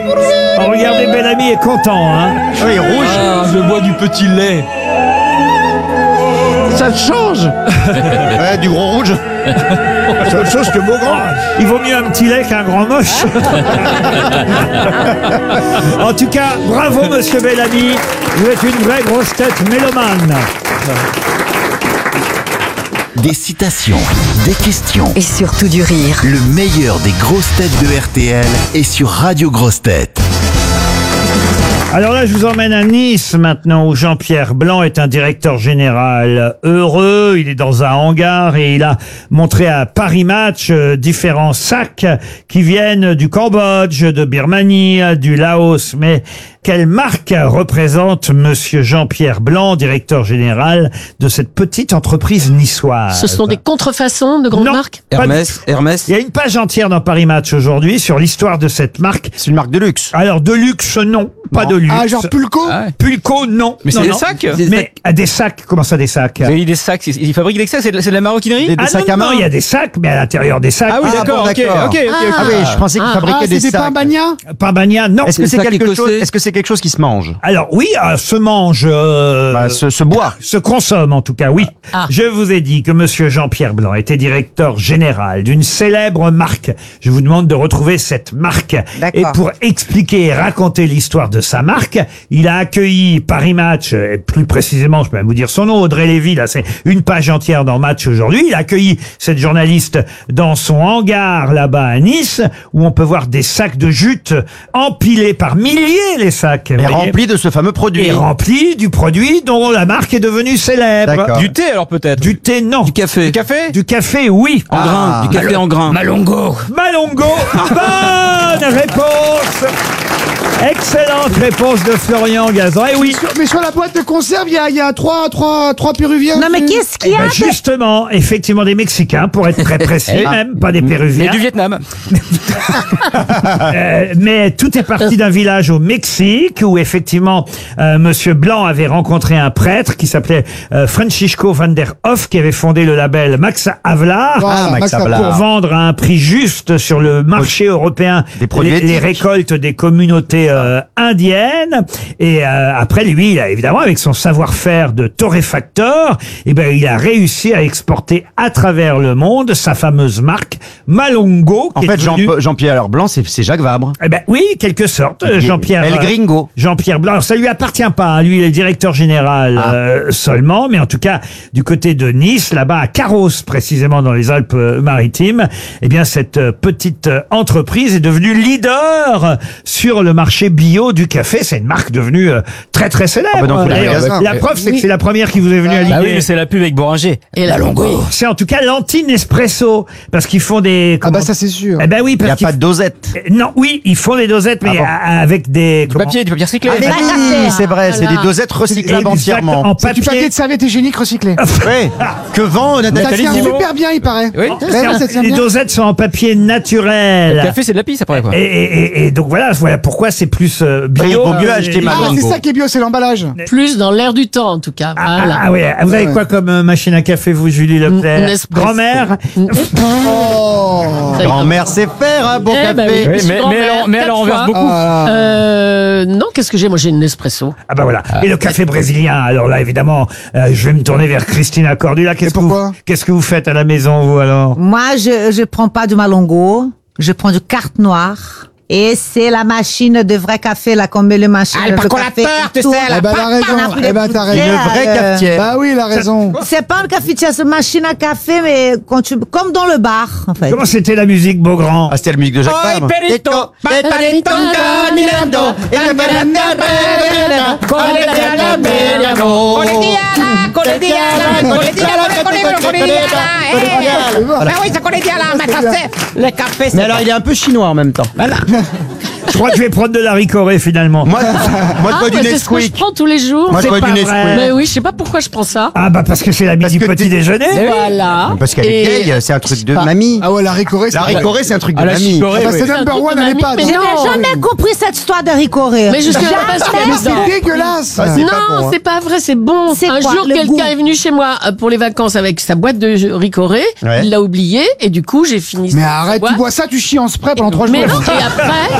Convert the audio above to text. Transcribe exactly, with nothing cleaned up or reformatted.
Oh, regardez, Bellamy est content, hein. Oui, rouge. Ah, je bois du petit lait. Ça change. Ouais, du gros rouge. C'est autre chose que Beaugrand. Il vaut mieux un petit lait qu'un grand moche. En tout cas, bravo monsieur Bellamy. Vous êtes une vraie grosse tête mélomane. Des citations, des questions, Et surtout du rire. le meilleur des grosses têtes de R T L est sur Radio Grosses Têtes. Alors là, je vous emmène à Nice maintenant, où Jean-Pierre Blanc est un directeur général heureux. Il est dans un hangar et il a montré à Paris Match euh, différents sacs qui viennent du Cambodge, de Birmanie, du Laos. Mais quelle marque représente monsieur Jean-Pierre Blanc, directeur général de cette petite entreprise niçoise? Ce sont des contrefaçons de grandes Non. marques. Pas du Hermès, Hermès. Il y a une page entière dans Paris Match aujourd'hui sur l'histoire de cette marque. C'est une marque de luxe. Alors, de luxe, non. Pas Non. de luxe. Ah, genre Pulco. Ah ouais. Pulco, non. Mais c'est Non, des non. sacs. Mais à des sacs, comment ça des sacs? Vous avez dit des sacs, c'est- ils fabriquent des sacs, c'est de, c'est de la maroquinerie. Des- Ah sacs non, à main. non, il y a des sacs, mais à l'intérieur des sacs. Ah oui, Ah, d'accord, bon, ok, d'accord. ok, ok, ok. Ah oui, je pensais qu'ils Ah. fabriquaient Ah, des c'est des sacs. pains bagnats. Pambagna, non. Est-ce que Des c'est sacs quelque écossais. chose Est-ce que c'est quelque chose qui se mange? Alors oui, euh, se mange, euh, Bah, se, se boit. se consomme en tout cas, oui. Ah. Je vous ai dit que monsieur Jean-Pierre Blanc était directeur général d'une célèbre marque. Je vous demande de retrouver cette marque. Et pour expliquer et raconter l'histoire de sa marque, il a accueilli Paris Match, et plus précisément, je peux même vous dire son nom, Audrey Lévy, là c'est une page entière dans Match aujourd'hui. Il a accueilli cette journaliste dans son hangar là-bas à Nice, où on peut voir des sacs de jute empilés par milliers, les sacs. Et vous voyez. rempli de ce fameux produit. Et rempli du produit dont la marque est devenue célèbre. D'accord. Du thé alors peut-être. Du thé, non. Du café. Du café. Du café, oui. En grain. Ah. Du café en grain. Malongo. Malongo. Bonne réponse. Excellente réponse de Florian Gazan. Eh oui. Sur- Mais sur la boîte de conserve, il y a, il y a trois, trois, trois Péruviens. Non, mais dessus. qu'est-ce qu'il Eh y a ben, justement, effectivement, des Mexicains, pour être très précis, Eh. même, pas des Et Péruviens. du Vietnam. Euh, mais tout est parti d'un village au Mexique où effectivement euh, Monsieur Blanc avait rencontré un prêtre qui s'appelait euh, Francisco van der Hoff, qui avait fondé le label Max Havelaar. Voilà, Ah, Max Max Havelaar. Pour vendre à un prix juste sur le marché européen Des produits les, les éthiques. récoltes des communautés euh, indiennes. Et euh, après, lui, il a, évidemment, avec son savoir-faire de torréfacteur, eh ben, il a réussi à exporter à travers le monde sa fameuse marque Malongo. En qui fait, est Jean- devenue- Jean-Pierre Blanc, c'est c'est Jacques Vabre. eh ben oui, quelque sorte, euh, Jean-Pierre. El euh, Gringo. Jean-Pierre Blanc. Alors, ça lui appartient pas. Hein. Lui, il est directeur général Ah. euh, seulement, mais en tout cas, du côté de Nice, là-bas à Carros, précisément dans les Alpes-Maritimes, eh bien, cette euh, petite euh, entreprise est devenue leader sur le marché bio du café. C'est une marque devenue euh, très très célèbre. Ah bah donc, il a D'ailleurs, raison. la preuve, c'est que Oui. c'est la première qui vous est venue à l'idée. Bah oui, mais c'est la pub avec Boringer. Et la longue. C'est en tout cas l'anti-Nespresso, parce qu'ils font des. Ah comment- bah ça c'est sûr. Eh ben oui, Il n'y parce a qu'ils pas de dosette. Euh, Non, oui, ils font des dosettes, mais Ah bon à- avec des... Du papier, du papier recyclé. Ah, mais oui, c'est vrai, c'est Voilà. des dosettes recyclables entièrement. En C'est du papier papier. de serviette hygiénique recyclé. Oui. Que vend Ça Nathalie tient Nathalie super bien, il paraît. Oui. Ouais, ouais, ça tient Les bien. dosettes sont en papier Le naturel. café, c'est de la pisse après quoi. Et, et- et- et donc voilà, voilà pourquoi c'est plus euh, bio. Il vaut mieux Euh, acheter et- ma- Ah, Malongo. c'est ça qui est bio, c'est l'emballage. Plus dans l'air du temps, en tout cas. Ah, Voilà. ah, oui, vous avez Ouais. quoi comme euh, machine à café, vous, Julie Leclerc? Nespresso. Grand-mère? Oh. Grand-mère sait faire un bon Eh café. ben oui. Oui, mais, Grand-mère, mais, elle en, mais elle en quatre renverse fois. beaucoup. Ah. Euh, non, qu'est-ce que j'ai? Moi, j'ai une Nespresso. Ah bah voilà. Et le café brésilien, alors là, évidemment, euh, je vais me tourner vers Christina Cordula. Qu'est-ce Et que vous, pourquoi qu'est-ce que vous faites à la maison, vous, alors? Moi, je je prends pas du Malongo, je prends du carte noire. Et c'est la machine de vrai café, là, qu'on met le machine Ah, le de percolateur, café qui tu sais, tourne. là. Eh ben, elle a raison. On a pris Eh ben, des t'as bouteilles, raison. Une vraie euh, cafetière. Bah oui, il a raison. C'est pas une cafetière, c'est une machine à café, mais quand tu, comme dans le bar, en fait. Comment c'était la musique, Beaugrand? Ah, c'était la musique de Jacques Vabre. Perito, Perito, caminando, et la banana, Voilà. oui, ça connaît bien là, mais ça c'est. Le café, Mais alors, il est un peu chinois en même temps. Je crois que je vais prendre de la ricorée, finalement. Moi, moi, je bois Ah, du mais c'est ce que je Nesquik. prends tous les jours. Moi, je C'est bois pas du vrai. Nesquik. Mais oui, je sais pas pourquoi je prends ça. Ah bah parce que c'est la midi que petit t'es- déjeuner. Voilà. Parce qu'elle est Et- vieille, c'est un truc de Pas- mamie. Ah ouais, la ricorée, c'est La ricorée, c'est un truc de Ah, la mamie. chicorée, Ah bah, oui. c'est C'est un number truc one de à mamie, l'EHPAD. mais Je non. n'ai jamais compris cette histoire de ricoré. Mais je sais pas ce qu'il y a Mais dedans. c'est dégueulasse. Ah, c'est pas Non, bon, hein. c'est pas vrai, c'est bon. C'est Un quoi, jour, le quelqu'un goût est venu chez moi euh, pour les vacances avec sa boîte de ricoré. Ouais. Il l'a oublié et du coup, j'ai fini. Mais cette arrête, boîte. tu bois ça, tu chies en spray pendant trois jours. Mais non, et après,